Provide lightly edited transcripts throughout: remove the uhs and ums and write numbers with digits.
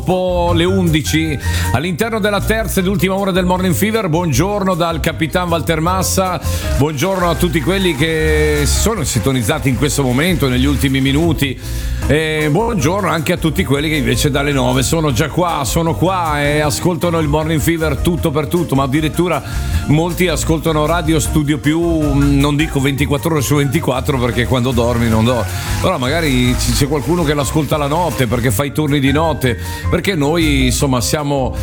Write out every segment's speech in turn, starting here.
Le 11 all'interno della terza ed ultima ora del Morning Fever. Buongiorno dal Capitan Walter Massa, buongiorno a tutti quelli che si sono sintonizzati in questo momento, negli ultimi minuti, e buongiorno anche a tutti quelli che invece dalle 9 sono già qua, sono qua e ascoltano il Morning Fever tutto per tutto, ma addirittura molti ascoltano Radio Studio Più, non dico 24 ore su 24 perché quando dormi non dormi, però magari c'è qualcuno che l'ascolta la notte perché fa i turni di notte, perché noi insomma siamo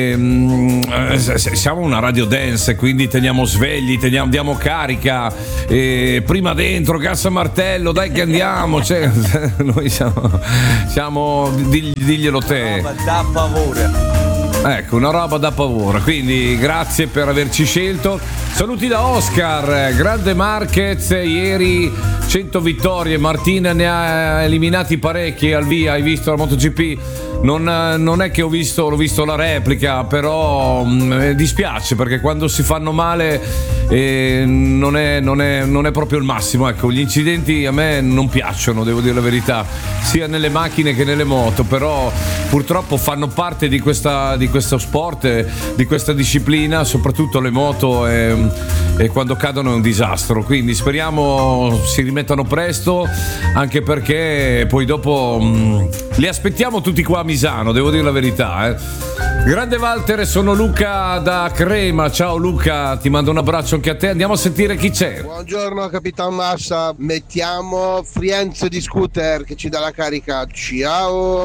una radio dance, quindi teniamo svegli, diamo carica, prima dentro, cassa martello, dai che andiamo, cioè, noi siamo diglielo te. Da favore. Ecco, una roba da paura, quindi grazie per averci scelto. Saluti da Oscar, grande Marquez, ieri 100 vittorie, Martina ne ha eliminati parecchi al via, hai visto la MotoGP? Non è che l'ho visto la replica, però dispiace perché quando si fanno male non è proprio il massimo, ecco, gli incidenti a me non piacciono, devo dire la verità, sia nelle macchine che nelle moto, però purtroppo fanno parte di questo sport, di questa disciplina, soprattutto le moto, e quando cadono è un disastro, quindi speriamo si rimettano presto, anche perché poi dopo li aspettiamo tutti qua a Misano, devo dire la verità. Grande Walter, sono Luca da Crema, ciao Luca, ti mando un abbraccio anche a te, andiamo a sentire chi c'è. Buongiorno Capitan Massa, mettiamo Frienzo di Scooter che ci dà la carica, ciao.